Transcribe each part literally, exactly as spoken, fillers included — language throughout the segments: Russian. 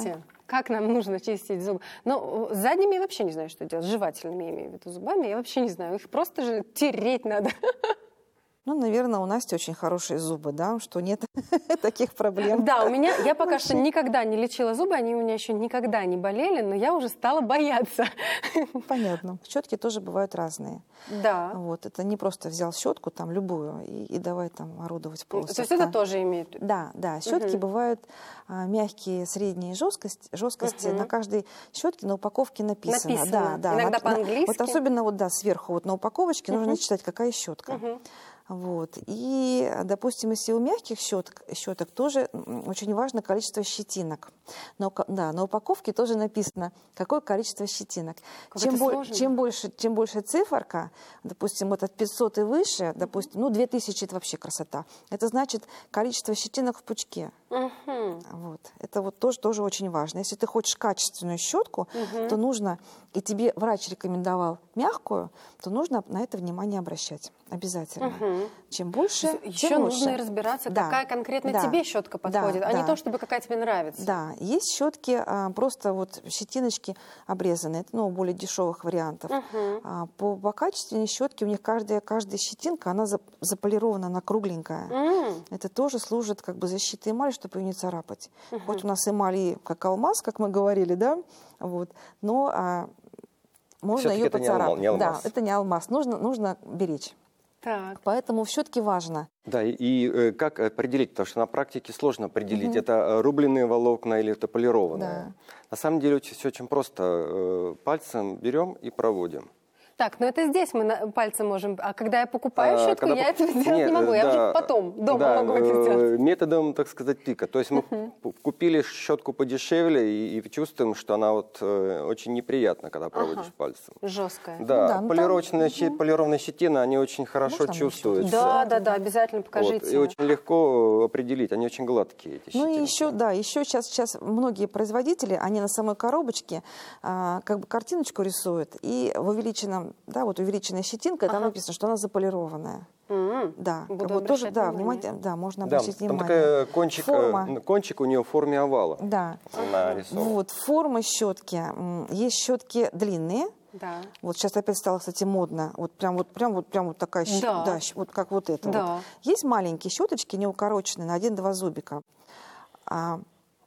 Расскажите, как нам нужно чистить зубы? Ну, с задними я вообще не знаю, что делать. С жевательными, я имею в виду, зубами я вообще не знаю. Их просто же тереть надо. Ну, наверное, у Насти очень хорошие зубы, да, что нет таких проблем. Да, у меня, я пока что никогда не лечила зубы, они у меня еще никогда не болели, но я уже стала бояться. Понятно. Щетки тоже бывают разные. Да. Вот, это не просто взял щетку, там, любую, и, и давай там орудовать полностью. То есть это тоже имеет? Да, да. Щетки угу. бывают а, мягкие, средние, жесткость, жесткости. Угу. На каждой щетке на упаковке написано. Написано. Да, да. Иногда на, по-английски. Вот особенно вот, да, сверху вот на упаковочке угу. нужно читать, какая щетка. Угу. Вот. И, допустим, если у мягких щеток, щеток тоже очень важно количество щетинок. Но, да, на упаковке тоже написано, какое количество щетинок. Чем, бо чем, больше, чем больше циферка, допустим, вот от пятисот и выше, допустим, ну, две тысячи это вообще красота. Это значит количество щетинок в пучке. Uh-huh. Вот. Это вот тоже, тоже очень важно. Если ты хочешь качественную щетку, uh-huh. то нужно, и тебе врач рекомендовал мягкую, то нужно на это внимание обращать. Обязательно. Uh-huh. Чем больше, Еще тем нужно лучше. разбираться, да. какая конкретно да. тебе щетка подходит, да. а да. не то, чтобы какая тебе нравится. Да, есть щетки, а, просто вот щетиночки обрезанные, это ну, более дешевых вариантов. Uh-huh. а, по, по качественной щетке у них каждая, каждая щетинка, она заполирована, она кругленькая. Uh-huh. Это тоже служит как бы защитой эмали, чтобы ее не царапать. Uh-huh. Хоть у нас эмаль как алмаз, как мы говорили, да, вот, но а, можно ее поцарапать. Не алмаз. Да, это не алмаз, нужно, нужно беречь. Так. Поэтому в щетке важно. Да, и, и как определить, потому что на практике сложно определить, Mm-hmm. это рубленые волокна или это полированные. Да. На самом деле очень, все очень просто. Пальцем берем и проводим. Так, но это здесь мы пальцем можем, а когда я покупаю а, щетку, когда... я этого сделать Нет, не могу, да, я уже потом дома да, могу это сделать. Методом, так сказать, тыка. То есть мы Uh-huh. купили щетку подешевле и, и чувствуем, что она вот э, очень неприятна, когда проводишь ага. пальцем. Жесткая. Да, ну, да ну, полировочные, там... щет, полированные щетины, они очень хорошо Можно чувствуются. Да, да, да, обязательно покажите. Вот, и очень легко определить, они очень гладкие, эти щетинки. Ну и еще, да, еще сейчас, сейчас многие производители, они на самой коробочке а, как бы картиночку рисуют, и в увеличенном, да, вот увеличенная щетинка, там ага. написано, что она заполированная. Mm-hmm. Да, Буду вот тоже, да, внимание. внимание, да, можно Да, обратить там внимание. такая кончик, Форма. кончик у нее в форме овала. Да. Нарисован. Вот, форма щетки. Есть щетки длинные. Да. Вот сейчас опять стало, кстати, модно. Вот прям вот, прям вот, прям вот такая щетка, да. да, вот как вот это. Да. Вот. Есть маленькие щеточки, неукороченные, на один-два зубика. А,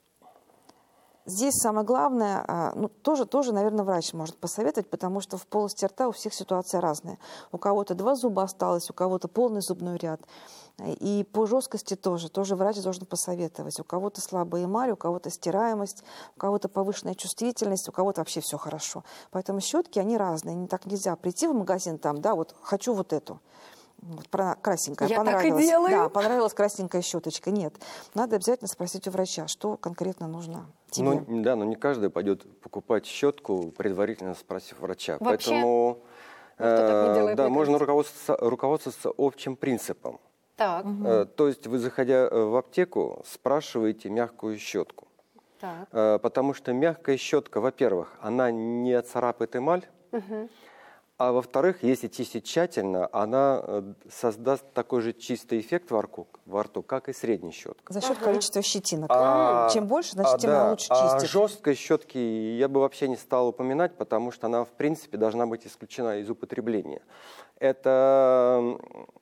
Здесь самое главное, ну, тоже, тоже, наверное, врач может посоветовать, потому что в полости рта у всех ситуация разная. У кого-то два зуба осталось, у кого-то полный зубной ряд. И по жесткости тоже, тоже врач должен посоветовать. У кого-то слабая эмаль, у кого-то стираемость, у кого-то повышенная чувствительность, у кого-то вообще все хорошо. Поэтому щетки, они разные. Не так нельзя прийти в магазин, там, да, вот хочу вот эту. Вот, красненькая, Я понравилась. так и делаю. Да, понравилась красненькая щеточка. Нет, надо обязательно спросить у врача, что конкретно нужно тебе. Ну, да, но не каждый пойдет покупать щетку, предварительно спросив врача. Вообще? Поэтому так не делает, да, мне можно кажется. руководствоваться, руководствоваться общим принципом. Так. Э, То есть вы, заходя в аптеку, спрашиваете мягкую щетку. Так. Э, Потому что мягкая щетка, во-первых, она не отцарапает эмаль, Угу. а во-вторых, если чистить тщательно, она э, создаст такой же чистый эффект во рту, во рту, как и средняя щетка. За счет Ага. количества щетинок. А, Чем больше, значит, а, тем да, она лучше а чистит. жесткой щетки я бы вообще не стал упоминать, потому что она, в принципе, должна быть исключена из употребления. Это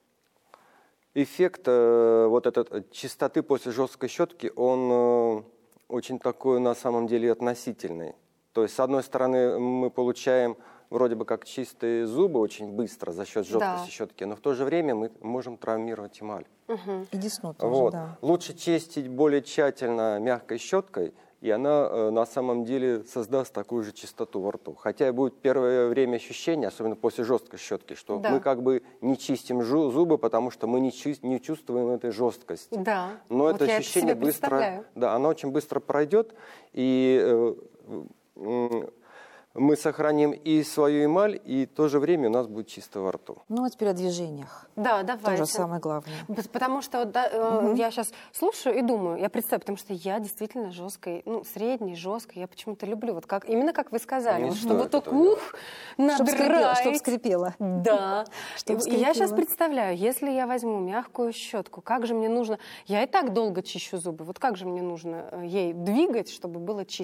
эффект э, вот этот, чистоты после жесткой щетки, он э, очень такой на самом деле относительный. То есть, с одной стороны, мы получаем вроде бы как чистые зубы очень быстро за счет жесткости Да. щетки, но в то же время мы можем травмировать эмаль. Угу. И десну тоже, Вот. да. Лучше чистить более тщательно мягкой щеткой, и она э, на самом деле создаст такую же чистоту во рту. Хотя будет первое время ощущение, особенно после жесткой щетки, что Да. мы как бы не чистим жу- зубы, потому что мы не, чу- не чувствуем этой жесткости. Да. Но Вот это я ощущение себе быстро, представляю. да, оно очень быстро пройдет, и э, э, мы сохраним и свою эмаль, и в то же время у нас будет чисто во рту. Ну, а теперь о движениях. Да, давайте. Тоже самое главное. Потому что вот, да, э, Мгм. я сейчас слушаю и думаю, я представляю, потому что я действительно жесткой, ну, средней, жесткой, я почему-то люблю, вот как, именно как вы сказали, Не вот, стоит чтобы вот так, этого делать. ух, Чтоб скрипело. надрать. Чтоб скрипело. Да. Чтоб И я сейчас скрипело. представляю, если я возьму мягкую щетку, как же мне нужно, я и так долго чищу зубы, вот как же мне нужно э, ей двигать, чтобы было чисто?